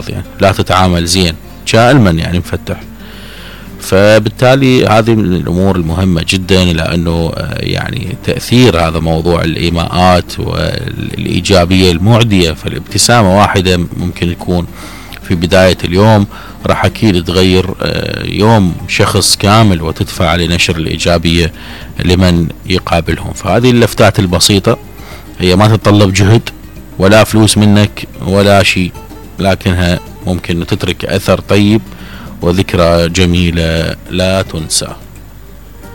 يعني لا تتعامل زين علما يعني مفتح. فبالتالي هذه من الأمور المهمة جدا، لأنه يعني تأثير هذا موضوع الإيماءات والإيجابية المعدية. فالابتسامة واحدة ممكن يكون في بداية اليوم راح أكيد تغير يوم شخص كامل وتدفع لنشر الإيجابية لمن يقابلهم. فهذه اللفتات البسيطة هي ما تتطلب جهد ولا فلوس منك ولا شيء، لكنها ممكن تترك أثر طيب وذكرى جميلة لا تنسى.